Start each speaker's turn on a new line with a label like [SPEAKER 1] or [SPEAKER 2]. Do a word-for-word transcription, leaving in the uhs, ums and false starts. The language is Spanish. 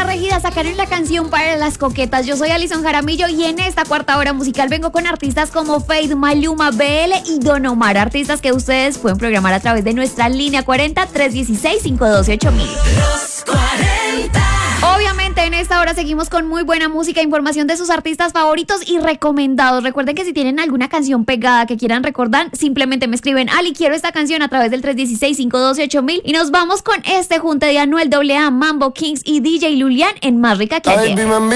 [SPEAKER 1] Regida sacaron la canción para las coquetas. Yo soy Alison Jaramillo y en esta cuarta hora musical vengo con artistas como Feid, Maluma, B L y Don Omar. Artistas que ustedes pueden programar a través de nuestra línea cuarenta, tres uno seis, cinco uno ocho, ocho mil.
[SPEAKER 2] Los cuarenta.
[SPEAKER 1] Obviamente en esta hora seguimos con muy buena música, información de sus artistas favoritos y recomendados. Recuerden que si tienen alguna canción pegada que quieran recordar, simplemente me escriben: Ali, quiero esta canción, a través del tres uno seis, cinco uno ocho, ocho mil. Y nos vamos con este junte de Anuel A A, Mambo Kings y D J Lulian en Más Rica que Ayer.